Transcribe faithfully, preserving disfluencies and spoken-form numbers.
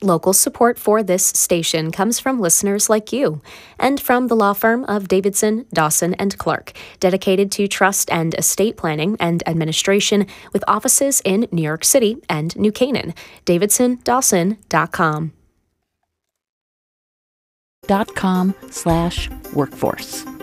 Local support for this station comes from listeners like you and from the law firm of Davidson, Dawson and Clark, dedicated to trust and estate planning and administration with offices in New York City and New Canaan. davidson dawson dot com. dot com slash workforce.